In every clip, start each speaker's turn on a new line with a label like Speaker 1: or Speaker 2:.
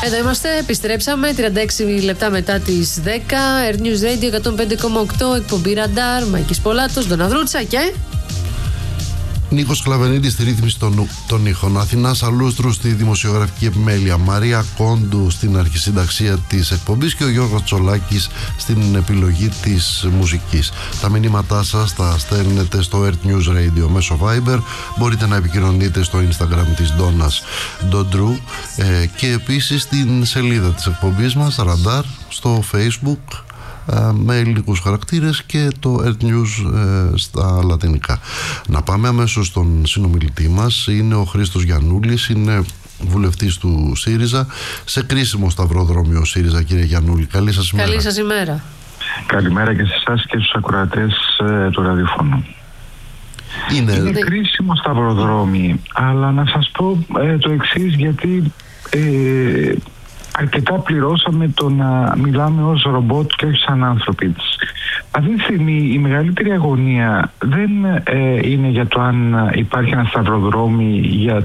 Speaker 1: Εδώ είμαστε, επιστρέψαμε 36 λεπτά μετά τις 10. Air News Radio 105,8, εκπομπή Ραντάρ, Μάκης Πολάτος, Ντοναδρούτσα και...
Speaker 2: Νίκος Κλαβενίδης στη ρύθμιση των ήχων. Αθηνάς Αλούστρου στη δημοσιογραφική επιμέλεια. Μαρία Κόντου στην αρχισυνταξία της εκπομπής και ο Γιώργος Τσολάκης στην επιλογή της μουσικής. Τα μηνύματά σας τα στέλνετε στο Earth News Radio μέσω Viber. Μπορείτε να επικοινωνείτε στο Instagram της Ντόνας Ντοντρού και επίσης στην σελίδα της εκπομπής μας Ραντάρ στο Facebook με ελληνικούς χαρακτήρες και το Earth News στα λατινικά. Να πάμε αμέσως στον συνομιλητή μας. Είναι ο Χρήστος Γιαννούλης, είναι βουλευτής του ΣΥΡΙΖΑ, σε κρίσιμο σταυροδρόμιο ο ΣΥΡΙΖΑ. Κύριε Γιαννούλη, καλή σας ημέρα.
Speaker 1: Καλή σας ημέρα.
Speaker 3: Καλημέρα και σε εσάς και στους ακροατές του ραδιοφώνου. Είναι κρίσιμο σταυροδρόμι, αλλά να σας πω το εξής, γιατί αρκετά πληρώσαμε το να μιλάμε ως ρομπότ και όχι σαν άνθρωποι. Αυτή τη στιγμή η μεγαλύτερη αγωνία δεν είναι για το αν υπάρχει ένα σταυροδρόμι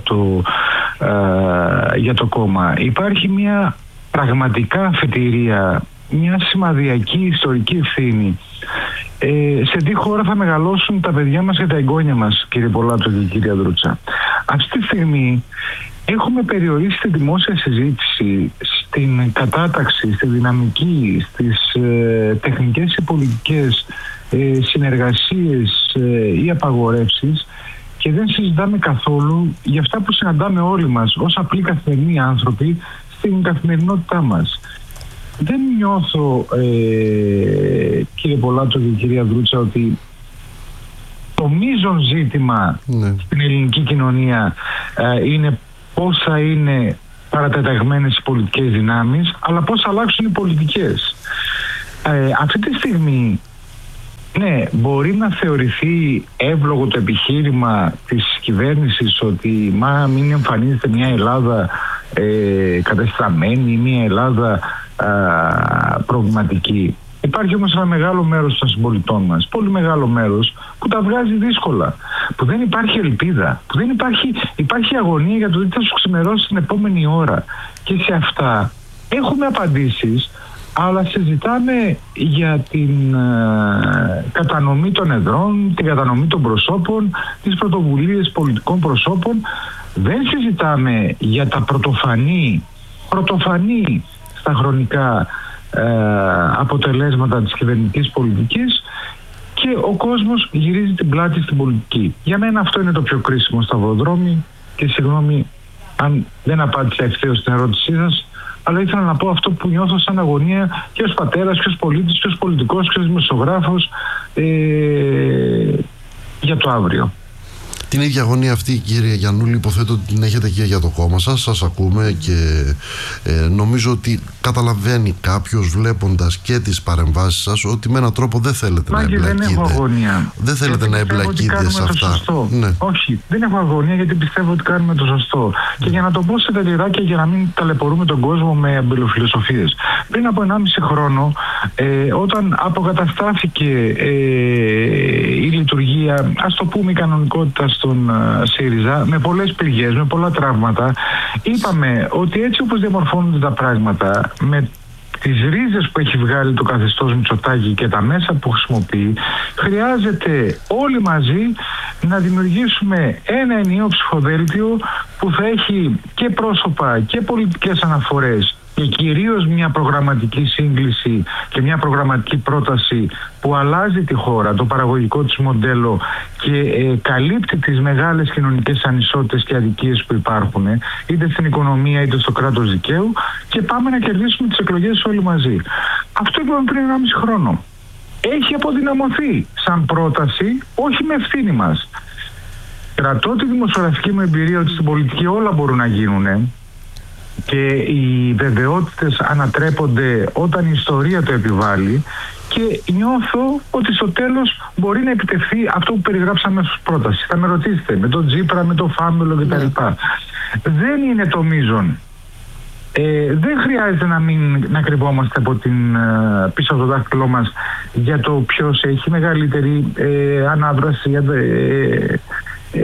Speaker 3: για το κόμμα. Υπάρχει μια πραγματικά αφετηρία, μια σημαδιακή ιστορική ευθύνη. Σε τι χώρα θα μεγαλώσουν τα παιδιά μας και τα εγγόνια μας, κύριε Πολάτο και κυρία Δρούτσα. Αυτή τη στιγμή έχουμε περιορίσει τη δημόσια συζήτηση στην κατάταξη, στη δυναμική, στις τεχνικές ή πολιτικές συνεργασίες ή απαγορεύσεις και δεν συζητάμε καθόλου για αυτά που συναντάμε όλοι μας ως απλοί καθημερινοί άνθρωποι στην καθημερινότητά μας. Δεν νιώθω, κύριε Πολάτο και κυρία Δρούτσα, ότι το μείζον ζήτημα στην ελληνική κοινωνία είναι πώς θα είναι παρατεταγμένες οι πολιτικές δυνάμεις, αλλά πώς θα αλλάξουν οι πολιτικές. Αυτή τη στιγμή, ναι, μπορεί να θεωρηθεί εύλογο το επιχείρημα της κυβέρνησης ότι μην εμφανίζεται μια Ελλάδα κατεστραμμένη, μια Ελλάδα προβληματική. Υπάρχει όμως ένα μεγάλο μέρος των συμπολιτών μας, πολύ μεγάλο μέρος, που τα βγάζει δύσκολα, που δεν υπάρχει ελπίδα, που δεν υπάρχει αγωνία για το τι θα σου ξημερώσει την επόμενη ώρα. Και σε αυτά έχουμε απαντήσεις, αλλά συζητάμε για την κατανομή των εδρών, την κατανομή των προσώπων, τις πρωτοβουλίες πολιτικών προσώπων. Δεν συζητάμε για τα πρωτοφανή στα χρονικά αποτελέσματα της κυβερνητικής πολιτικής και ο κόσμος γυρίζει την πλάτη στην πολιτική. Για μένα αυτό είναι το πιο κρίσιμο σταυροδρόμι και συγγνώμη αν δεν απάντησα ευθέως στην ερώτησή σας, αλλά ήθελα να πω αυτό που νιώθω σαν αγωνία και ως πατέρας και ως πολίτης και ως πολιτικός και ως δημοσιογράφος για το αύριο.
Speaker 2: Την ίδια αγωνία αυτή, κύριε Γιαννούλη, υποθέτω ότι την έχετε και για το κόμμα σας. Σας ακούμε και νομίζω ότι καταλαβαίνει κάποιος, βλέποντας και τις παρεμβάσεις σας, ότι με έναν τρόπο δεν θέλετε να εμπλακείτε.
Speaker 3: Δεν έχω αγωνία.
Speaker 2: Δεν θέλετε να εμπλακείτε σε αυτά.
Speaker 3: Ναι. Όχι, δεν έχω αγωνία, γιατί πιστεύω ότι κάνουμε το σωστό. Και για να το πω σε τελειράκια, για να μην ταλαιπωρούμε τον κόσμο με αμπελοφιλοσοφίες. Πριν από 1,5 χρόνο, όταν αποκαταστάθηκε η λειτουργία, ας το πούμε, η κανονικότητα στον ΣΥΡΙΖΑ, με πολλές πληγές, με πολλά τραύματα, είπαμε ότι έτσι όπως διαμορφώνονται τα πράγματα, με τις ρίζες που έχει βγάλει το καθεστώς Μητσοτάκη και τα μέσα που χρησιμοποιεί, χρειάζεται όλοι μαζί να δημιουργήσουμε ένα ενιαίο ψηφοδέλτιο που θα έχει και πρόσωπα και πολιτικές αναφορές και κυρίως μια προγραμματική σύγκληση και μια προγραμματική πρόταση που αλλάζει τη χώρα, το παραγωγικό της μοντέλο και καλύπτει τις μεγάλες κοινωνικές ανισότητες και αδικίες που υπάρχουν, είτε στην οικονομία είτε στο κράτος δικαίου, και πάμε να κερδίσουμε τις εκλογές όλοι μαζί. Αυτό είπαμε πριν 1,5 χρόνο. Έχει αποδυναμωθεί σαν πρόταση, όχι με ευθύνη μας. Κρατώ τη δημοσιογραφική μου εμπειρία ότι στην πολιτική όλα μπορούν να γίνουν και οι βεβαιότητες ανατρέπονται όταν η ιστορία το επιβάλλει, και νιώθω ότι στο τέλος μπορεί να επιτευχθεί αυτό που περιγράψαμε ως πρόταση. Θα με ρωτήσετε με τον Τζίπρα, με τον Φάμελο κτλ. Δεν είναι το μείζον. Δεν χρειάζεται να κρυβόμαστε πίσω από το δάχτυλό μας για το ποιος έχει μεγαλύτερη ανάδραση,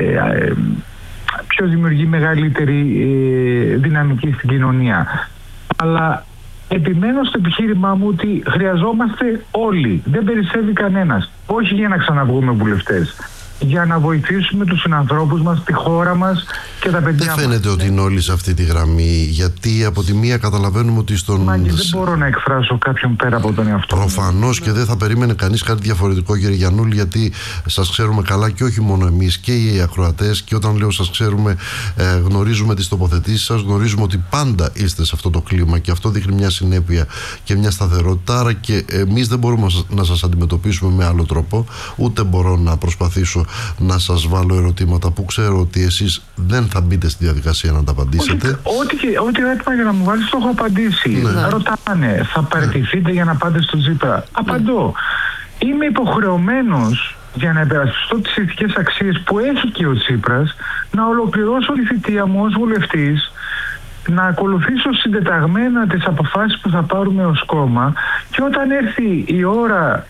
Speaker 3: ποιος δημιουργεί μεγαλύτερη δυναμική στην κοινωνία. Αλλά επιμένω στο επιχείρημά μου ότι χρειαζόμαστε όλοι. Δεν περισσεύει κανένας. Όχι για να ξαναβγούμε βουλευτές. Για να βοηθήσουμε τους συνανθρώπους μας, τη χώρα μας και τα παιδιά μας.
Speaker 2: Δεν φαίνεται ότι είναι όλοι σε αυτή τη γραμμή, γιατί από τη μία καταλαβαίνουμε ότι
Speaker 3: δεν μπορώ να εκφράσω κάποιον πέρα από τον εαυτό μου.
Speaker 2: Προφανώς και δεν θα περίμενε κανείς κάτι διαφορετικό, κύριε Γιαννούλη, γιατί σας ξέρουμε καλά και όχι μόνο εμείς και οι ακροατές, και όταν λέω σας ξέρουμε, γνωρίζουμε τις τοποθετήσεις σας, γνωρίζουμε ότι πάντα είστε σε αυτό το κλίμα και αυτό δείχνει μια συνέπεια και μια σταθερότητα. Άρα και εμείς δεν μπορούμε να σας αντιμετωπίσουμε με άλλο τρόπο, ούτε μπορώ να προσπαθήσω να σας βάλω ερωτήματα που ξέρω ότι εσείς δεν θα μπείτε στη διαδικασία να τα απαντήσετε.
Speaker 3: Ό,τι έτοιμα για να μου βάλεις το έχω απαντήσει.
Speaker 2: Ναι.
Speaker 3: Ρωτάνε, θα παραιτηθείτε για να πάτε στο Τσίπρα? Απαντώ. Είμαι υποχρεωμένος, για να υπερασπιστώ τις ηθικές αξίες που έχει και ο Τσίπρας, να ολοκληρώσω τη θητεία μου ως βουλευτής, να ακολουθήσω συντεταγμένα τις αποφάσεις που θα πάρουμε ως κόμμα, και όταν έρθει η ώρα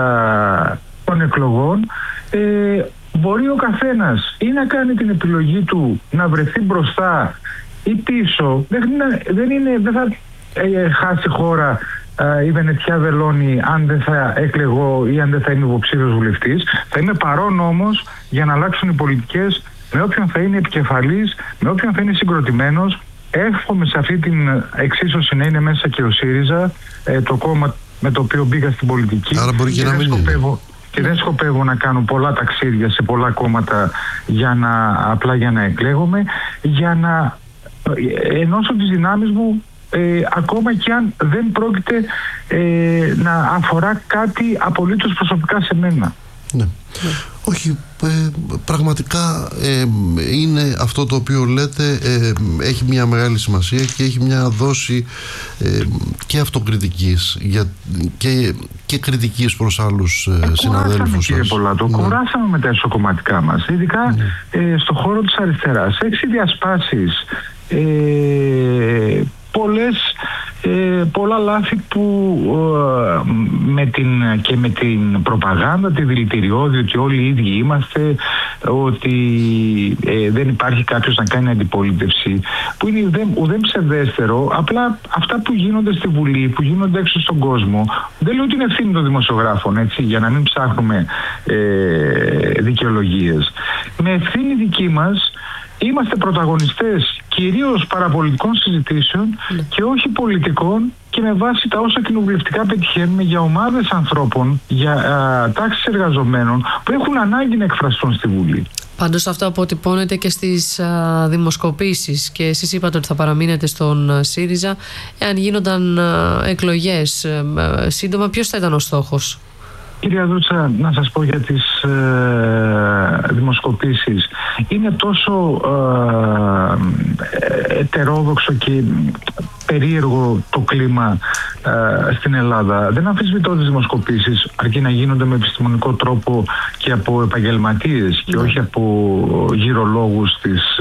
Speaker 3: των εκλογών, μπορεί ο καθένας ή να κάνει την επιλογή του να βρεθεί μπροστά ή πίσω. Δεν θα χάσει χώρα η Βενετιά Βελώνη αν δεν θα εκλεγώ ή αν δεν θα είμαι υποψήφιος βουλευτής. Θα είμαι παρόν όμως για να αλλάξουν οι πολιτικές, με όποιον θα είναι επικεφαλής, με όποιον θα είναι συγκροτημένος. Εύχομαι σε αυτή την εξίσωση να είναι μέσα και ο ΣΥΡΙΖΑ, το κόμμα με το οποίο μπήκα στην πολιτική.
Speaker 2: Άρα μπορεί και να μην είναι.
Speaker 3: Και δεν σκοπεύω να κάνω πολλά ταξίδια σε πολλά κόμματα απλά για να εκλέγομαι, για να ενώσω τις δυνάμεις μου, ακόμα και αν δεν πρόκειται να αφορά κάτι απολύτως προσωπικά σε μένα.
Speaker 2: Ναι. Όχι, πραγματικά είναι αυτό το οποίο λέτε, έχει μια μεγάλη σημασία και έχει μια δόση και αυτοκριτικής και κριτικής προς άλλους συναδέλφους σας.
Speaker 3: Κύριε Πολάτο, κουράσαμε με τα εσωκομματικά μας, ειδικά στο χώρο της αριστεράς. Έχει διασπάσεις, πολλά λάθη που με την προπαγάνδα, τη δηλητηριώδη, ότι όλοι οι ίδιοι είμαστε, ότι δεν υπάρχει κάποιος να κάνει αντιπολίτευση, που είναι ουδέν ψευδέστερο. Απλά αυτά που γίνονται στη Βουλή, που γίνονται έξω στον κόσμο, δεν λέω ότι είναι ευθύνη των δημοσιογράφων, έτσι, για να μην ψάχνουμε δικαιολογίες. Με ευθύνη δική μας είμαστε πρωταγωνιστές κυρίως παραπολιτικών συζητήσεων και όχι πολιτικών, και με βάση τα όσα κοινοβουλευτικά πετυχαίνουμε για ομάδες ανθρώπων, για τάξεις εργαζομένων που έχουν ανάγκη να εκφραστούν στη Βουλή.
Speaker 1: Πάντως αυτό αποτυπώνεται και στις δημοσκοπήσεις, και εσείς είπατε ότι θα παραμείνετε στον ΣΥΡΙΖΑ. Εάν γίνονταν εκλογές σύντομα, ποιος θα ήταν ο στόχος?
Speaker 3: Κυρία Δούτσα, να σας πω για τις δημοσκοπήσεις. Είναι τόσο ετερόδοξο και περίεργο το κλίμα στην Ελλάδα. Δεν αμφισβητώ τις δημοσκοπήσεις, αρκεί να γίνονται με επιστημονικό τρόπο και από επαγγελματίες και όχι από γυρολόγους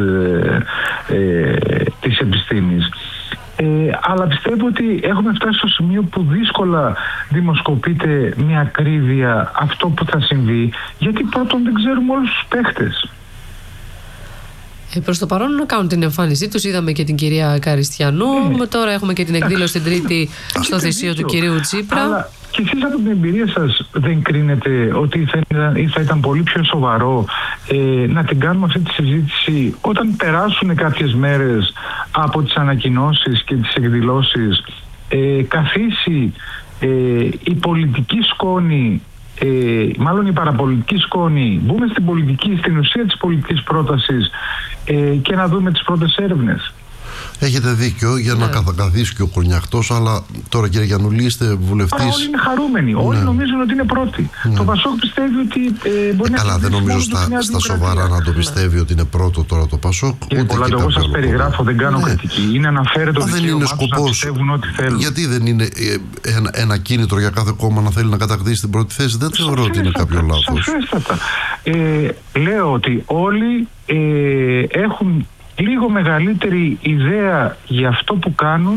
Speaker 3: της επιστήμης. Αλλά πιστεύω ότι έχουμε φτάσει στο σημείο που δύσκολα δημοσκοπείται με ακρίβεια αυτό που θα συμβεί, γιατί πρώτον δεν ξέρουμε όλους τους παίχτες.
Speaker 1: Προς το παρόν να κάνουν την εμφάνισή τους. Είδαμε και την κυρία Καριστιανού. Τώρα έχουμε και την εκδήλωση την Τρίτη στο θυσίο του κυρίου Τσίπρα.
Speaker 3: Αλλά και εσείς από την εμπειρία σας δεν κρίνετε ότι θα ήταν πολύ πιο σοβαρό να την κάνουμε αυτή τη συζήτηση όταν περάσουν κάποιες μέρες από τις ανακοινώσεις και τις εκδηλώσεις, καθίσει η πολιτική σκόνη, μάλλον η παραπολιτική σκόνη, μπούμε στην πολιτική, στην ουσία της πολιτικής πρότασης και να δούμε τις πρώτες έρευνες.
Speaker 2: Έχετε δίκιο, για να καθίσει και ο Κορνιαχτός, αλλά τώρα, κύριε Γιαννούλη, είστε βουλευτής.
Speaker 3: Όλοι είναι χαρούμενοι, όλοι νομίζουν ότι είναι πρώτοι. Το Πασόκ πιστεύει ότι μπορεί να.
Speaker 2: Καλά, δεν νομίζω στα σοβαρά να το πιστεύει ότι είναι πρώτο τώρα το Πασόκ.
Speaker 3: Κύριε Πολάτο, εγώ σας περιγράφω, δεν κάνω κριτική. Είναι αναφέρετο το δικαίωμά τους να πιστεύουν ό,τι θέλουν.
Speaker 2: Γιατί δεν είναι ένα κίνητρο για κάθε κόμμα να θέλει να κατακτήσει την πρώτη θέση? Δεν θεωρώ ότι είναι κάποιο λάθος.
Speaker 3: Σαφέστατα. Λέω ότι όλοι έχουν λίγο μεγαλύτερη ιδέα για αυτό που κάνουν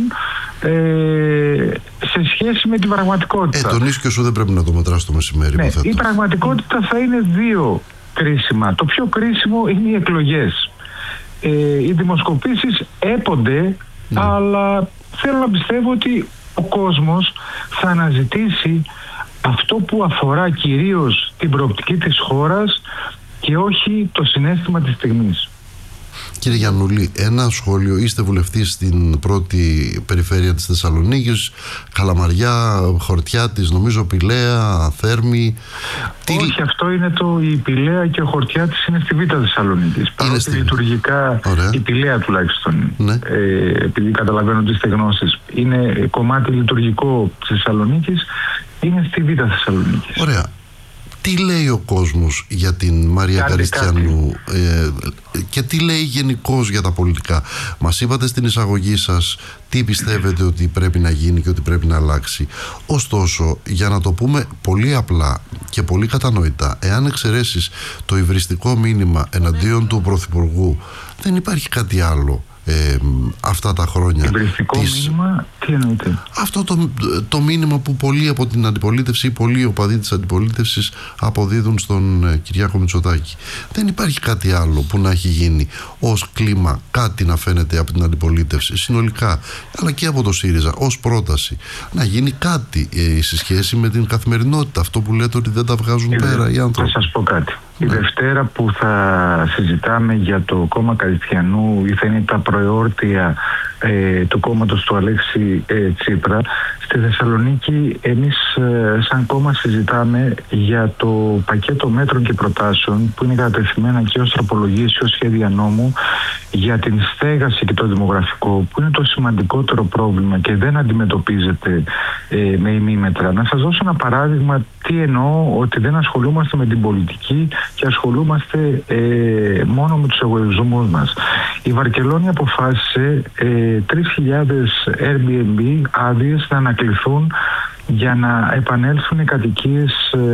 Speaker 3: σε σχέση με την πραγματικότητα.
Speaker 2: Τον ίσκιο σου δεν πρέπει να το μετράς το μεσημέρι.
Speaker 3: Ναι, η πραγματικότητα θα είναι δύο κρίσιμα. Το πιο κρίσιμο είναι οι εκλογές. Οι δημοσκοπήσεις έπονται αλλά θέλω να πιστεύω ότι ο κόσμος θα αναζητήσει αυτό που αφορά κυρίως την προοπτική της χώρας και όχι το συναίσθημα της στιγμής.
Speaker 2: Κύριε Γιαννούλη, ένα σχόλιο. Είστε βουλευτής στην πρώτη περιφέρεια της Θεσσαλονίκης, Καλαμαριά, Χορτιάτης, νομίζω, Πηλαία, Θέρμη.
Speaker 3: Όχι, αυτό είναι η Πηλαία και ο Χορτιάτης είναι στη Β' Θεσσαλονίκης. Παρότι λειτουργικά, η Πηλαία τουλάχιστον, επειδή καταλαβαίνω ότι είστε γνώσεις, είναι κομμάτι λειτουργικό της Θεσσαλονίκης, είναι στη Β' Θεσσαλονίκης.
Speaker 2: Ωραία. Τι λέει ο κόσμος για την Μαρία Καριστιανού και τι λέει γενικώς για τα πολιτικά? Μας είπατε στην εισαγωγή σας τι πιστεύετε ότι πρέπει να γίνει και ότι πρέπει να αλλάξει. Ωστόσο, για να το πούμε πολύ απλά και πολύ κατανοητά, εάν εξαιρέσεις το υβριστικό μήνυμα εναντίον του Πρωθυπουργού, δεν υπάρχει κάτι άλλο αυτά τα χρόνια.
Speaker 3: Υβριστικό μήνυμα, τι εννοείται?
Speaker 2: Αυτό το μήνυμα που πολλοί από την αντιπολίτευση ή πολλοί οπαδοί της αντιπολίτευσης αποδίδουν στον Κυριάκο Μητσοτάκη. Δεν υπάρχει κάτι άλλο που να έχει γίνει ως κλίμα, κάτι να φαίνεται από την αντιπολίτευση συνολικά, αλλά και από το ΣΥΡΙΖΑ ως πρόταση. Να γίνει κάτι σε σχέση με την καθημερινότητα, αυτό που λέτε ότι δεν τα βγάζουν πέρα οι άνθρωποι.
Speaker 3: Θα σας πω κάτι. Η Δευτέρα που θα συζητάμε για το κόμμα Καριστιανού ή θα είναι τα προεόρτια του κόμματος του Αλέξη Τσίπρα, στη Θεσσαλονίκη εμείς σαν κόμμα συζητάμε για το πακέτο μέτρων και προτάσεων που είναι κατατεθειμένα και ως τροπολογίες και ως σχέδια νόμου για την στέγαση και το δημογραφικό, που είναι το σημαντικότερο πρόβλημα και δεν αντιμετωπίζεται με ημίμετρα. Να σας δώσω ένα παράδειγμα τι εννοώ, ότι δεν ασχολούμαστε με την πολιτική και ασχολούμαστε μόνο με τους εγωισμούς μας. Η Βαρκελόνη αποφάσισε 3.000 Airbnb άδειες να ανακληθούν για να επανέλθουν οι κατοικίες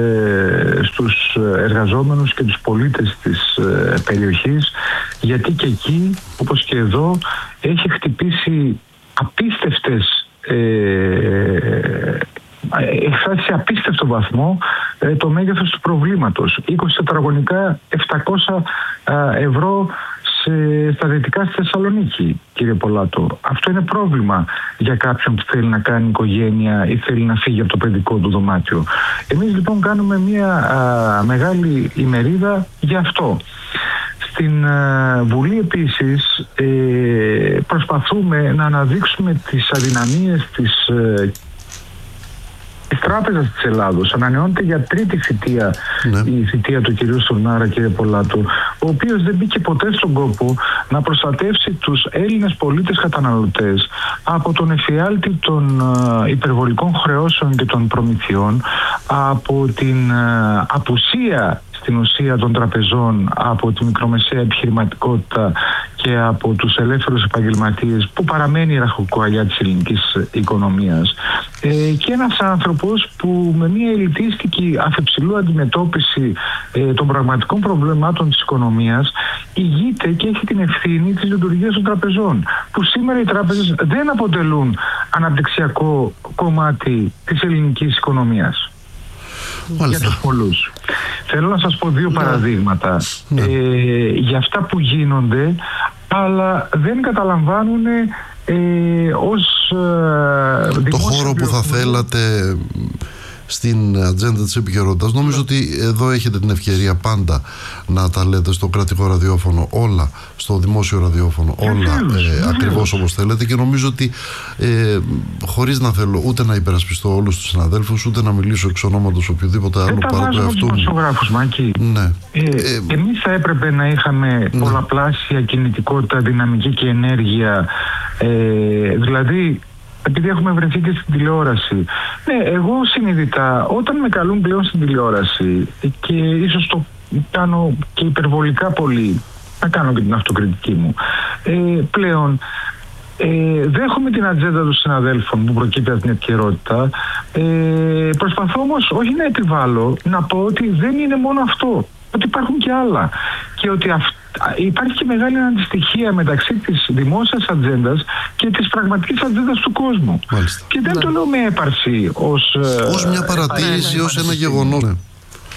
Speaker 3: στους εργαζόμενους και τους πολίτες της περιοχής, γιατί και εκεί, όπως και εδώ, έχει χτυπήσει απίστευτες έχει φτάσει σε απίστευτο βαθμό το μέγεθος του προβλήματος. 20 τετραγωνικά, 700 ευρώ στα δυτικά στη Θεσσαλονίκη, κύριε Πολάτο. Αυτό είναι πρόβλημα για κάποιον που θέλει να κάνει οικογένεια ή θέλει να φύγει από το παιδικό του δωμάτιο. Εμείς λοιπόν κάνουμε μια μεγάλη ημερίδα για αυτό. Στην Βουλή επίσης προσπαθούμε να αναδείξουμε τις αδυναμίες της Τράπεζας της Ελλάδος. Ανανεώνεται για τρίτη θητεία η θητεία του κυρίου Στουρνάρα, κύριε Πολάτου, ο οποίος δεν μπήκε ποτέ στον κόπο να προστατεύσει τους Έλληνες πολίτες καταναλωτές από τον εφιάλτη των υπερβολικών χρεώσεων και των προμηθειών, από την απουσία στην ουσία των τραπεζών από τη μικρομεσαία επιχειρηματικότητα και από τους ελεύθερους επαγγελματίες, που παραμένει η ραχοκοκαλιά της ελληνικής οικονομίας, και ένας άνθρωπος που με μια ελιτίστικη αφεψηλού αντιμετώπιση των πραγματικών προβλημάτων της οικονομίας ηγείται και έχει την ευθύνη της λειτουργίας των τραπεζών, που σήμερα οι τράπεζες δεν αποτελούν αναπτυξιακό κομμάτι της ελληνικής οικονομίας. Για τους πολλούς. Θέλω να σας πω δύο παραδείγματα για αυτά που γίνονται, αλλά δεν καταλαμβάνουν ως
Speaker 2: το χώρο που θα θέλατε στην ατζέντα της επικαιρότητας. Νομίζω ότι εδώ έχετε την ευκαιρία πάντα να τα λέτε στο κρατικό ραδιόφωνο όλα, στο δημόσιο ραδιόφωνο όλα ακριβώς όπως θέλετε, και νομίζω ότι χωρίς να θέλω ούτε να υπερασπιστώ όλους τους συναδέλφους, ούτε να μιλήσω εξ ονόματος οποιοδήποτε άλλου παρά του εαυτού μου.
Speaker 3: Εμείς θα έπρεπε να είχαμε πολλαπλάσια κινητικότητα, δυναμική και ενέργεια, δηλαδή επειδή έχουμε βρεθεί και στην τηλεόραση. Ναι, εγώ συνειδητά, όταν με καλούν πλέον στην τηλεόραση, και ίσως το κάνω και υπερβολικά πολύ, να κάνω και την αυτοκριτική μου, πλέον δέχομαι την ατζέντα των συναδέλφων που προκύπτει από την επικαιρότητα, προσπαθώ όμως όχι να επιβάλλω, να πω ότι δεν είναι μόνο αυτό, ότι υπάρχουν και άλλα, και ότι υπάρχει και μεγάλη αντιστοιχία μεταξύ της δημόσιας ατζέντας και της πραγματικής ατζέντας του κόσμου.
Speaker 2: Μάλιστα.
Speaker 3: Και δεν το λέω με έπαρση ως
Speaker 2: μια παρατήρηση, ως ένα γεγονός.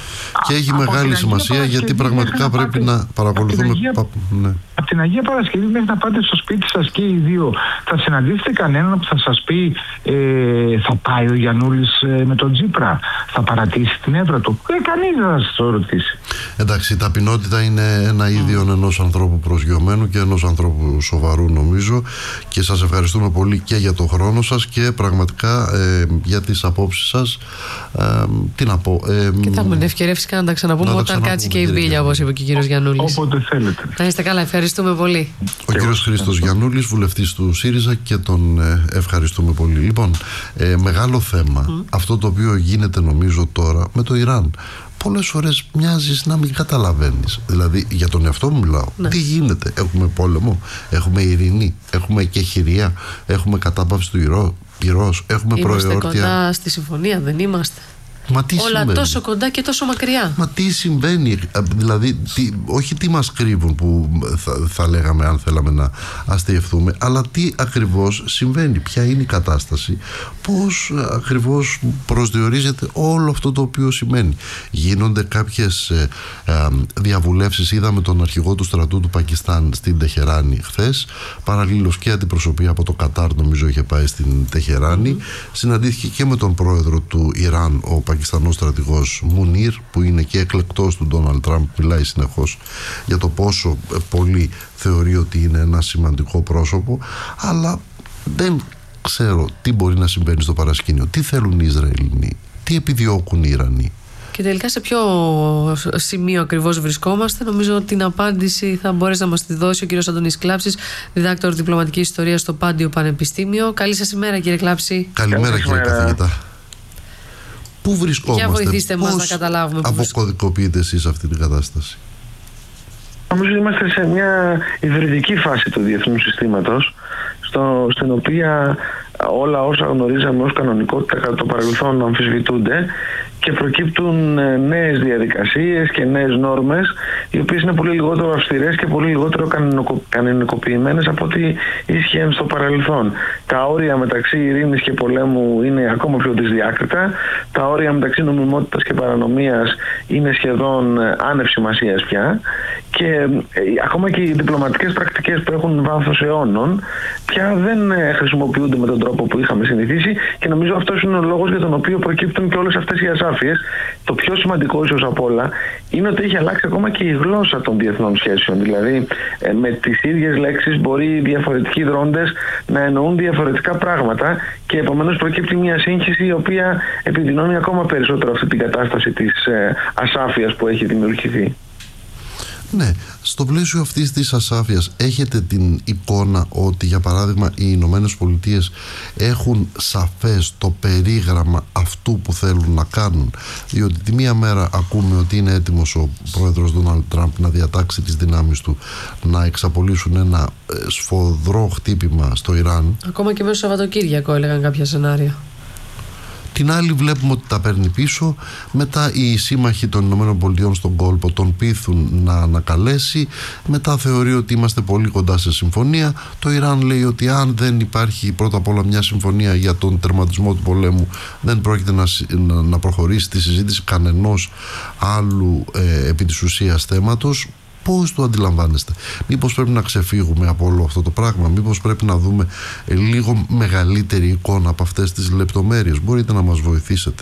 Speaker 2: Και έχει μεγάλη σημασία, γιατί πραγματικά πρέπει να παρακολουθούμε.
Speaker 3: Από την Αγία Παρασκευή μέχρι να πάτε στο σπίτι σας και οι δύο, θα συναντήσετε κανέναν που θα σας πει θα πάει ο Γιαννούλης με τον Τσίπρα, θα παρατήσει την έδρα του? Κανείς δεν θα σας το ρωτήσει.
Speaker 2: Εντάξει, η ταπεινότητα είναι ένα ίδιο ενός ανθρώπου προσγειωμένου και ενός ανθρώπου σοβαρού, νομίζω, και σας ευχαριστούμε πολύ και για τον χρόνο σας και πραγματικά για τις απόψεις σας. Τι να πω.
Speaker 1: Και θα έχουμε την ευκαιρία φυσικά να τα ξαναπούμε όταν κάτσει και η μπίλια, όπως είπε και ο κύριος Γιαννούλης.
Speaker 3: Όποτε θέλετε.
Speaker 1: Να είστε καλά, ευχαριστούμε πολύ.
Speaker 2: Ο κύριος Χρήστος Γιαννούλης, βουλευτής του ΣΥΡΙΖΑ, και τον ευχαριστούμε πολύ. Λοιπόν, μεγάλο θέμα, αυτό το οποίο γίνεται νομίζω τώρα με το Ιράν. Πολλές φορές μοιάζεις να μην καταλαβαίνεις. Δηλαδή, για τον εαυτό μου μιλάω. Ναι. Τι γίνεται? Έχουμε πόλεμο, έχουμε ειρήνη, έχουμε κεχηρία, έχουμε κατάπαυση του πυρός, έχουμε προεόρτια.
Speaker 1: Είμαστε κοντά στη συμφωνία, δεν είμαστε? Όλα συμβαίνει? Τόσο κοντά και τόσο μακριά.
Speaker 2: Μα τι συμβαίνει? Δηλαδή, όχι τι μας κρύβουν, που θα λέγαμε αν θέλαμε να αστειευτούμε, αλλά τι ακριβώς συμβαίνει, ποια είναι η κατάσταση, πώς ακριβώς προσδιορίζεται όλο αυτό το οποίο σημαίνει. Γίνονται κάποιες διαβουλεύσεις. Είδαμε τον αρχηγό του στρατού του Πακιστάν στην Τεχεράνη χθες, παραλλήλως και αντιπροσωπεία από το Κατάρ, νομίζω, είχε πάει στην Τεχεράνη. Συναντήθηκε και με τον πρόεδρο του Ιράν, ο Πακιστανός στρατηγός Μουνίρ, που είναι και εκλεκτός του Ντόναλντ Τραμπ, μιλάει συνεχώς για το πόσο πολύ θεωρεί ότι είναι ένα σημαντικό πρόσωπο, αλλά δεν ξέρω τι μπορεί να συμβαίνει στο παρασκήνιο, τι θέλουν οι Ισραηλινοί, τι επιδιώκουν οι Ιρανοί.
Speaker 1: Και τελικά σε ποιο σημείο ακριβώς βρισκόμαστε? Νομίζω ότι την απάντηση θα μπορέσει να μας τη δώσει ο κύριος Αντώνης Κλάψης, διδάκτορ διπλωματικής ιστορίας στο Πάντιο Πανεπιστήμιο. Καλή σας ημέρα, κύριε Κλάψη.
Speaker 2: Καλημέρα, κύριε καθηγητά. Πού βρισκόμαστε?
Speaker 1: Για βοηθήστε μας να καταλάβουμε.
Speaker 2: Αποκωδικοποιείτε εσείς αυτή την κατάσταση?
Speaker 4: Νομίζω είμαστε σε μια υβριδική φάση του διεθνούς συστήματος, στην οποία όλα όσα γνωρίζαμε ως κανονικότητα κατά το παρελθόν αμφισβητούνται και προκύπτουν νέες διαδικασίες και νέες νόρμες, οι οποίες είναι πολύ λιγότερο αυστηρές και πολύ λιγότερο κανονικοποιημένες από ό,τι ίσχυαν στο παρελθόν. Τα όρια μεταξύ ειρήνης και πολέμου είναι ακόμα πιο δυσδιάκριτα. Τα όρια μεταξύ νομιμότητας και παρανομίας είναι σχεδόν άνευ σημασίας πια. Και ακόμα και οι διπλωματικές πρακτικές που έχουν βάθος αιώνων πια δεν χρησιμοποιούνται με τον τρόπο που είχαμε συνηθίσει, και νομίζω αυτός είναι ο λόγος για τον οποίο προκύπτουν και όλες αυτές οι ασάφειες. Το πιο σημαντικό ίσως απ' όλα είναι ότι έχει αλλάξει ακόμα και η γλώσσα των διεθνών σχέσεων. Δηλαδή, με τις ίδιες λέξεις μπορεί οι διαφορετικοί δρόντες να εννοούν διαφορετικά πράγματα, και επομένως προκύπτει μια σύγχυση η οποία επιδεινώνει ακόμα περισσότερο αυτή την κατάσταση της ασάφειας που έχει δημιουργηθεί.
Speaker 2: Ναι, στο πλαίσιο αυτής της ασάφειας έχετε την εικόνα ότι, για παράδειγμα, οι Ηνωμένες Πολιτείες έχουν σαφές το περίγραμμα αυτού που θέλουν να κάνουν? Διότι τη μία μέρα ακούμε ότι είναι έτοιμος ο πρόεδρος Ντόναλντ Τραμπ να διατάξει τις δυνάμεις του να εξαπολύσουν ένα σφοδρό χτύπημα στο Ιράν.
Speaker 1: Ακόμα και μέσα στο Σαββατοκύριακο έλεγαν κάποια σενάρια.
Speaker 2: Την άλλη βλέπουμε ότι τα παίρνει πίσω. Μετά οι σύμμαχοι των ΗΠΑ στον κόλπο τον πείθουν να ανακαλέσει. Μετά θεωρεί ότι είμαστε πολύ κοντά σε συμφωνία. Το Ιράν λέει ότι αν δεν υπάρχει πρώτα απ' όλα μια συμφωνία για τον τερματισμό του πολέμου, δεν πρόκειται να προχωρήσει τη συζήτηση κανενός άλλου επί της ουσίας θέματος. Πώς το αντιλαμβάνεστε? Μήπως πρέπει να ξεφύγουμε από όλο αυτό το πράγμα? Μήπως πρέπει να δούμε λίγο μεγαλύτερη εικόνα από αυτές τις λεπτομέρειες? Μπορείτε να μας βοηθήσετε?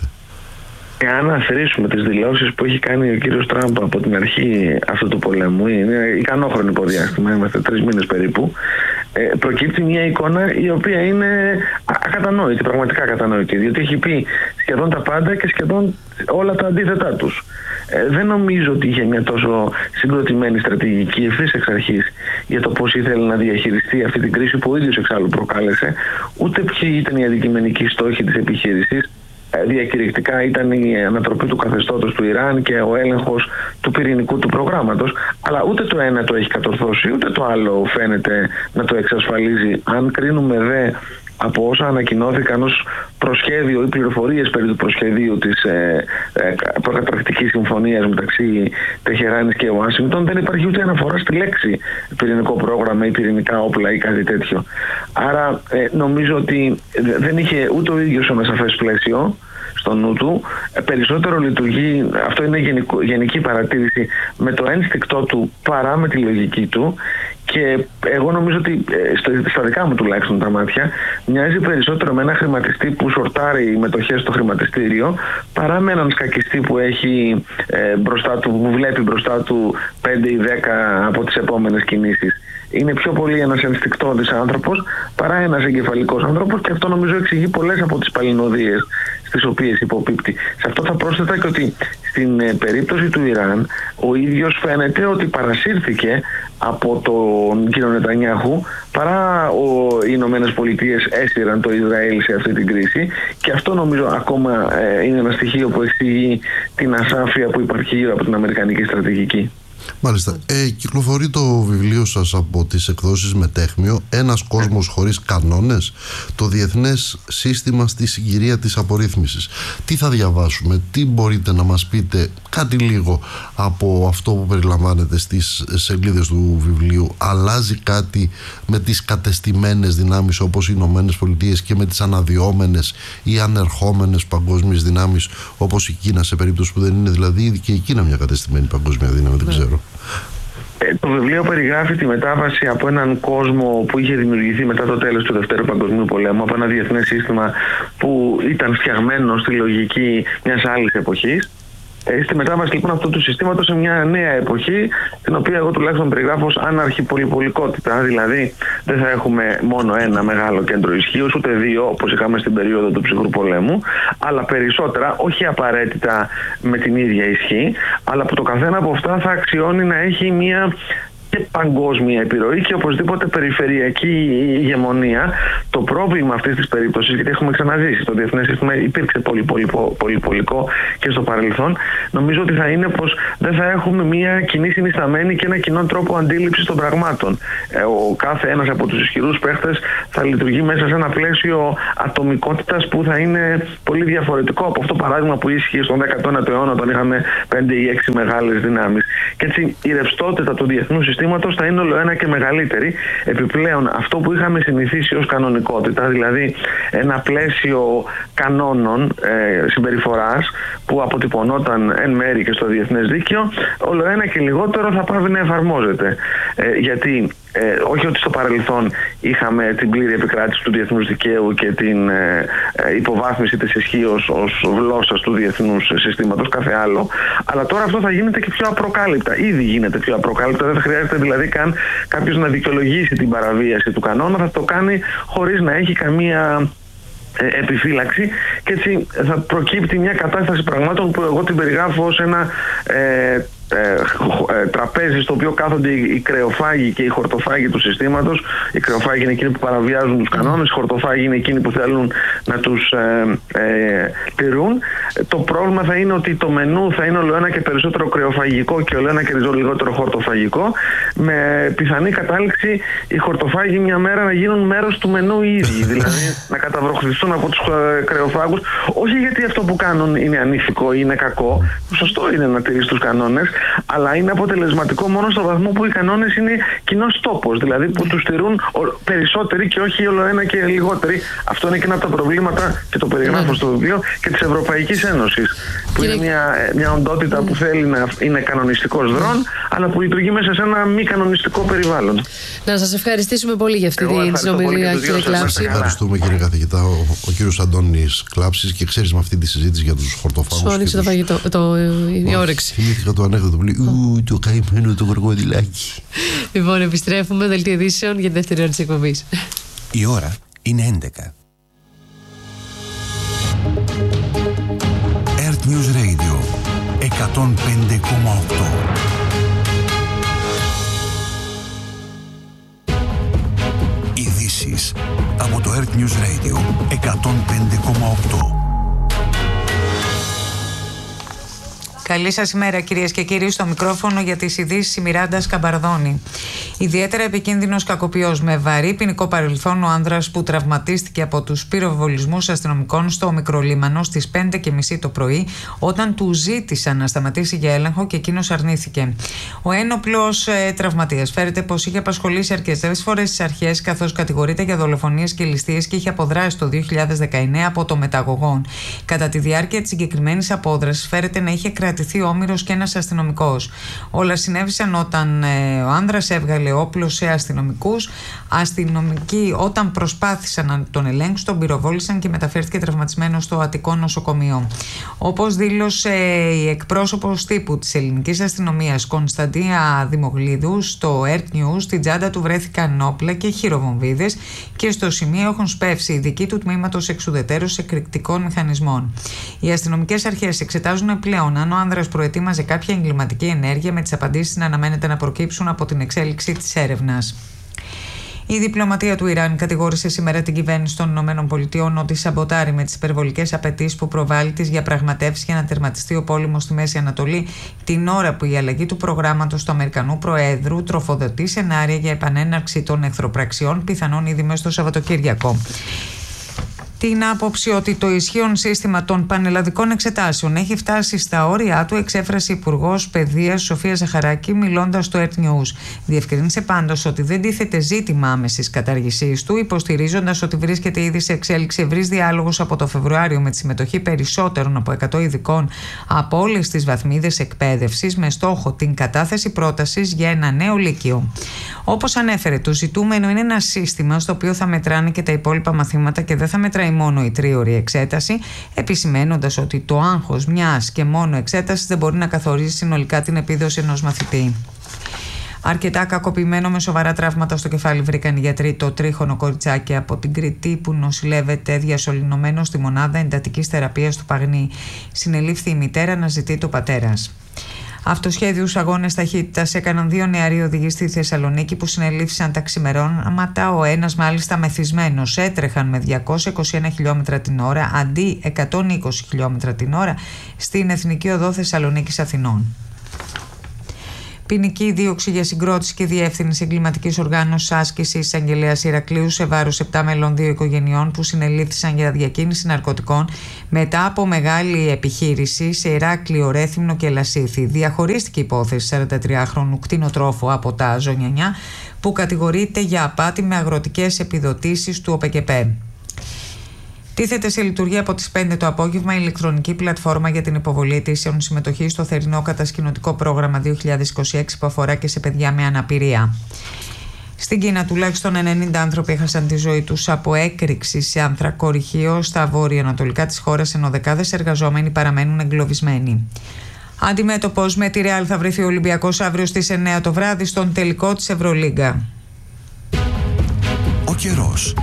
Speaker 4: Εάν αφαιρήσουμε τις δηλώσεις που έχει κάνει ο κύριος Τραμπ από την αρχή αυτού του πολέμου, είναι ικανόχρονο υποδιάστημα, είμαστε 3 μήνες περίπου, προκύπτει μια εικόνα η οποία είναι ακατανόητη, πραγματικά ακατανόητη, διότι έχει πει σχεδόν τα πάντα και σχεδόν όλα τα αντίθετά τους. Δεν νομίζω ότι είχε μια τόσο συγκροτημένη στρατηγική ευθύς εξ αρχής για το πώς ήθελε να διαχειριστεί αυτή την κρίση που ο ίδιος εξάλλου προκάλεσε, ούτε ποιοι ήταν οι αντικειμενικοί στόχοι της επιχείρησης. Διακηρυκτικά ήταν η ανατροπή του καθεστώτος του Ιράν και ο έλεγχος του πυρηνικού του προγράμματος, αλλά ούτε το ένα το έχει κατορθώσει, ούτε το άλλο φαίνεται να το εξασφαλίζει. Αν κρίνουμε δε από όσα ανακοινώθηκαν ως προσχέδιο ή πληροφορίες περί του προσχεδίου της προκαταρκτικής συμφωνίας μεταξύ Τεχεράνης και Ουάσιγκτον, δεν υπάρχει ούτε αναφορά στη λέξη πυρηνικό πρόγραμμα ή πυρηνικά όπλα ή κάτι τέτοιο. Άρα νομίζω ότι δεν είχε ούτε ο ίδιος ένα σαφές πλαίσιο στο νου του, περισσότερο λειτουργεί, αυτό είναι γενική παρατήρηση, με το ένστικτό του παρά με τη λογική του. Και εγώ νομίζω ότι στα δικά μου τουλάχιστον τα μάτια μοιάζει περισσότερο με ένα χρηματιστή που σορτάρει μετοχές στο χρηματιστήριο παρά με έναν σκακιστή που έχει μπροστά του, που βλέπει μπροστά του 5 ή 10 από τις επόμενες κινήσεις. Είναι πιο πολύ ένας ενστικτώδης άνθρωπος παρά ένας εγκεφαλικός άνθρωπος, και αυτό νομίζω εξηγεί πολλές από τις παλινοδίες στις οποίες υποπίπτει. Σε αυτό θα πρόσθετα και ότι στην περίπτωση του Ιράν ο ίδιος φαίνεται ότι παρασύρθηκε από τον κύριο Νετανιάχου παρά οι Ηνωμένες Πολιτείες έσυραν το Ισραήλ σε αυτή την κρίση, και αυτό νομίζω ακόμα είναι ένα στοιχείο που εξηγεί την ασάφεια που υπάρχει γύρω από την αμερικανική στρατηγική.
Speaker 2: Μάλιστα. Κυκλοφορεί το βιβλίο σας από τις εκδόσεις Μετέχμιο, «Ένας κόσμος χωρίς κανόνες, το διεθνές σύστημα στη συγκυρία της απορρίθμισης». Τι θα διαβάσουμε, τι μπορείτε να μας πείτε, κάτι λίγο από αυτό που περιλαμβάνεται στις σελίδες του βιβλίου? Αλλάζει κάτι με τις κατεστημένες δυνάμεις όπως οι Ηνωμένες Πολιτείες και με τις αναδυόμενες ή ανερχόμενες παγκόσμιες δυνάμεις όπως η Κίνα, σε περίπτωση που δεν είναι δηλαδή και η Κίνα μια κατεστημένη παγκόσμια δύναμη? Δεν ξέρω.
Speaker 4: Το βιβλίο περιγράφει τη μετάβαση από έναν κόσμο που είχε δημιουργηθεί μετά το τέλος του Δευτέρου Παγκοσμίου Πολέμου, από ένα διεθνές σύστημα που ήταν φτιαγμένο στη λογική μιας άλλης εποχής, στη μετάβαση λοιπόν αυτού του συστήματος σε μια νέα εποχή, την οποία εγώ τουλάχιστον περιγράφω ως άναρχη πολυπολικότητα. Δηλαδή δεν θα έχουμε μόνο ένα μεγάλο κέντρο ισχύως, ούτε δύο όπως είχαμε στην περίοδο του ψυχρού πολέμου, αλλά περισσότερα, όχι απαραίτητα με την ίδια ισχύ, αλλά που το καθένα από αυτά θα αξιώνει να έχει μια και παγκόσμια επιρροή και οπωσδήποτε περιφερειακή ηγεμονία. Το πρόβλημα αυτής της περίπτωσης, γιατί έχουμε ξαναζήσει, το διεθνές σύστημα υπήρξε πολυπολικό και στο παρελθόν, νομίζω ότι θα είναι πως δεν θα έχουμε μια κοινή συνισταμένη και ένα κοινό τρόπο αντίληψης των πραγμάτων. Ο κάθε ένας από τους ισχυρούς παίχτες θα λειτουργεί μέσα σε ένα πλαίσιο ατομικότητας που θα είναι πολύ διαφορετικό από αυτό το παράδειγμα που ίσχυε στον 19ο αιώνα, όταν είχαμε 5 ή 6 μεγάλες δυνάμεις. Και έτσι η ρευστότητα του διεθνούς συστήματος θα είναι όλο ένα και μεγαλύτερη. Επιπλέον, αυτό που είχαμε συνηθίσει ως κανονικότητα, δηλαδή ένα πλαίσιο κανόνων συμπεριφοράς που αποτυπωνόταν εν μέρη και στο διεθνές δίκαιο, όλο ένα και λιγότερο θα πάβει να εφαρμόζεται. Γιατί όχι ότι στο παρελθόν είχαμε την πλήρη επικράτηση του διεθνούς δικαίου και την υποβάθμιση της ισχύως ως γλώσσας του διεθνούς συστήματος, κάθε άλλο, αλλά τώρα αυτό θα γίνεται και πιο απροκάλυπτα. Ήδη γίνεται πιο απροκάλυπτα, δεν χρειάζεται δηλαδή καν κάποιος να δικαιολογήσει την παραβίαση του κανόνα, θα το κάνει χωρίς να έχει καμία επιφύλαξη, και έτσι θα προκύπτει μια κατάσταση πραγμάτων που εγώ την περιγράφω ως ένα τραπέζι στο οποίο κάθονται οι κρεοφάγοι και οι χορτοφάγοι του συστήματος. Οι κρεοφάγοι είναι εκείνοι που παραβιάζουν τους κανόνες, οι χορτοφάγοι είναι εκείνοι που θέλουν να τους τηρούν. Το πρόβλημα θα είναι ότι το μενού θα είναι όλο ένα και περισσότερο κρεοφαγικό και όλο ένα και λιγότερο χορτοφαγικό, με πιθανή κατάληξη οι χορτοφάγοι μια μέρα να γίνουν μέρος του μενού οι ίδιοι, δηλαδή να καταβροχθιστούν από τους κρεοφάγους, όχι γιατί αυτό που κάνουν είναι ανήθικο ή είναι κακό, σωστό είναι να τηρείς τους κανόνες, αλλά είναι αποτελεσματικό μόνο στο βαθμό που οι κανόνες είναι κοινός τόπος, δηλαδή που τους στηρούν περισσότεροι και όχι όλο ένα και λιγότεροι. Αυτό είναι και ένα από τα προβλήματα, και το περιγράφω στο βιβλίο, και της Ευρωπαϊκής Ένωσης, που είναι μια οντότητα που θέλει να είναι κανονιστικός δρόν, αλλά που λειτουργεί μέσα σε ένα μη κανονιστικό περιβάλλον.
Speaker 1: Να σας ευχαριστήσουμε πολύ για αυτή την συνομιλία, κύριε Κλάψη.
Speaker 2: Ευχαριστούμε, κύριε καθηγητά. Ο κύριος Αντώνης Κλάψης, και ξέρεις, με αυτή τη συζήτηση για τους χορτοφάγους.
Speaker 1: Σου άνοιξε το φαγητό, η όρεξη.
Speaker 2: Θυμήθηκα το ανέκδοτο που λέει το καημένο το κροκοδιλάκι.
Speaker 1: Λοιπόν, επιστρέφουμε, δελτίο ειδήσεων για τη δεύτερη ώρα της εκπομπής.
Speaker 5: Η ώρα είναι 11. Earth News Radio 105,8. Ειδήσεις από το Earth News Radio 105,8.
Speaker 6: Καλή σας ημέρα, κυρίες και κύριοι. Στο μικρόφωνο για τις ειδήσεις η Μιράντα Σκαμπαρδόνη. Ιδιαίτερα επικίνδυνος κακοποιός με βαρύ ποινικό παρελθόν ο άνδρας που τραυματίστηκε από τους πυροβολισμούς αστυνομικών στο Μικρολίμανο στις 5:30 το πρωί, όταν του ζήτησαν να σταματήσει για έλεγχο και εκείνος αρνήθηκε. Ο ένοπλος τραυματίας φέρεται πως είχε απασχολήσει αρκετές φορές τις αρχές, καθώς κατηγορείται για δολοφονίες και ληστείες και είχε αποδράσει το 2019 από το μεταγωγό. Κατά τη διάρκεια της συγκεκριμένης απόδρασης φέρεται να είχε κρατηθεί όμηρος και ένας αστυνομικός. Όλα συνέβησαν όταν ο άνδρας έβγαλε όπλο σε αστυνομικούς. Αστυνομικοί, όταν προσπάθησαν να τον ελέγξουν, τον πυροβόλησαν και μεταφέρθηκε τραυματισμένος στο Αττικό νοσοκομείο. Όπως δήλωσε η εκπρόσωπος τύπου της ελληνικής αστυνομίας Κωνσταντίνα Δημογλίδου στο Earth News, στην τσάντα του βρέθηκαν όπλα και χειροβομβίδες και στο σημείο έχουν σπεύσει ειδικοί του τμήματος εξουδετέρωσης εκρηκτικών μηχανισμών. Οι αστυνομικές αρχές εξετάζουν πλέον αν ο άνδρας προετοίμαζε κάποια εγκληματική ενέργεια, με τις απαντήσεις να αναμένεται να προκύψουν από την εξέλιξη της έρευνας. Η διπλωματία του Ιράν κατηγόρησε σήμερα την κυβέρνηση των ΗΠΑ ότι σαμποτάρει με τις υπερβολικές απαιτήσεις που προβάλλει τις διαπραγματεύσεις για να τερματιστεί ο πόλεμος στη Μέση Ανατολή, την ώρα που η αλλαγή του προγράμματος του Αμερικανού Προέδρου τροφοδοτεί σενάρια για επανέναρξη των εχθροπραξιών, πιθανόν ήδη μέσα στο Σαββατοκύριακο. Την άποψη ότι το ισχύον σύστημα των πανελλαδικών εξετάσεων έχει φτάσει στα όρια του, εξέφρασε η Υπουργός Παιδείας Σοφία Ζαχαράκη, μιλώντας στο Earth News. Διευκρίνησε πάντως ότι δεν τίθεται ζήτημα άμεσης κατάργησής του, υποστηρίζοντας ότι βρίσκεται ήδη σε εξέλιξη ευρύς διάλογος από το Φεβρουάριο με τη συμμετοχή περισσότερων από 100 ειδικών από όλες τις βαθμίδες εκπαίδευσης, με στόχο την κατάθεση πρότασης για ένα νέο λύκειο. Όπως ανέφερε, το ζητούμενο είναι ένα σύστημα στο οποίο θα μετράνε και τα υπόλοιπα μαθήματα και δεν θα μετράει μόνο η τρίωρη εξέταση, επισημαίνοντας ότι το άγχος μιας και μόνο εξέτασης δεν μπορεί να καθορίσει συνολικά την επίδοση ενός μαθητή. Αρκετά κακοποιημένο με σοβαρά τραύματα στο κεφάλι βρήκαν οι γιατροί το τρίχρονο κοριτσάκι από την Κρητή που νοσηλεύεται διασωληνωμένο στη μονάδα εντατικής θεραπείας του Παγνή. Συνελήφθη η μητέρα να ζητεί το πατέρας. Αυτοσχέδιους αγώνες ταχύτητας έκαναν δύο νεαροί οδηγοί στη Θεσσαλονίκη που συνελήφθησαν τα ξημερώματα, ο ένας μάλιστα μεθυσμένος. Έτρεχαν με 221 χιλιόμετρα την ώρα αντί 120 χιλιόμετρα την ώρα στην Εθνική Οδό Θεσσαλονίκης Αθηνών. Ποινική δίωξη για συγκρότηση και διεύθυνση εγκληματικής οργάνωσης άσκησης εισαγγελέας Ηρακλείου σε βάρος 7 μελών 2 οικογενειών που συνελήφθησαν για διακίνηση ναρκωτικών μετά από μεγάλη επιχείρηση σε Ηράκλειο, Ρέθυμνο και Λασίθι. Διαχωρίστηκε η υπόθεση 43χρονου κτηνοτρόφου από τα Ζωνιανιά που κατηγορείται για απάτη με αγροτικές επιδοτήσεις του ΟΠΕΚΕΠΕ. Τίθεται σε λειτουργία από τις 5 το απόγευμα η ηλεκτρονική πλατφόρμα για την υποβολή αιτήσεων συμμετοχής στο θερινό κατασκηνωτικό πρόγραμμα 2026 που αφορά και σε παιδιά με αναπηρία. Στην Κίνα τουλάχιστον 90 άνθρωποι έχασαν τη ζωή τους από έκρηξη σε ανθρακορυχείο στα βόρεια-ανατολικά της χώρας, ενώ δεκάδες εργαζόμενοι παραμένουν εγκλωβισμένοι. Αντιμέτωπος με τη Ρεάλ θα βρεθεί ο Ολυμπιακός αύριο στις 9 το βράδυ στον τελικό της Ευρωλίγκα.
Speaker 5: Ο καιρός.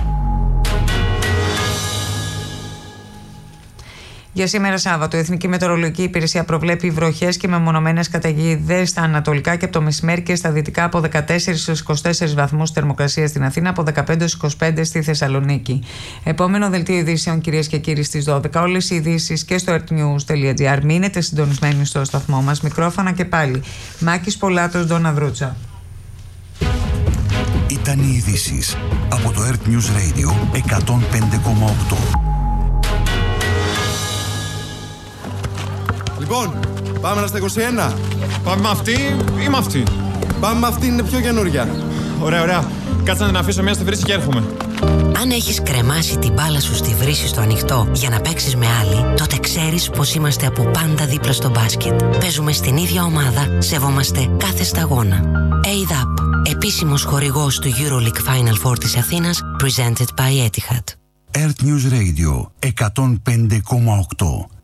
Speaker 6: Για σήμερα Σάββατο, η Εθνική Μετεωρολογική Υπηρεσία προβλέπει βροχές και μεμονωμένες καταιγίδες στα ανατολικά και από το μεσημέρι και στα δυτικά από 14 έως 24 βαθμούς θερμοκρασία στην Αθήνα, από 15 έως 25 στη Θεσσαλονίκη. Επόμενο δελτίο ειδήσεων, κυρίες και κύριοι, στις 12. Όλες οι ειδήσεις και στο earthnews.gr. Μείνετε συντονισμένοι στο σταθμό μας. Μικρόφωνα και πάλι. Μάκης Πολάτος, Ντόνα Βρούτσα.
Speaker 5: Ήταν οι ειδήσεις από το Earth News Radio 105,8.
Speaker 7: Λοιπόν, πάμε να στα 21.
Speaker 8: Πάμε με αυτή ή με αυτή?
Speaker 7: Πάμε με αυτή, είναι πιο καινούρια.
Speaker 8: Ωραία, ωραία. Κάτσε να αφήσω μια στη βρύση και έρχομαι.
Speaker 9: Αν έχεις κρεμάσει την μπάλα σου στη βρύση στο ανοιχτό για να παίξεις με άλλη, τότε ξέρεις πως είμαστε από πάντα δίπλα στο μπάσκετ. Παίζουμε στην ίδια ομάδα, σεβόμαστε κάθε σταγόνα. ADAP, επίσημος χορηγός του EuroLeague Final Four της Αθήνας, presented by Etihad.
Speaker 5: Earth News Radio 105,8.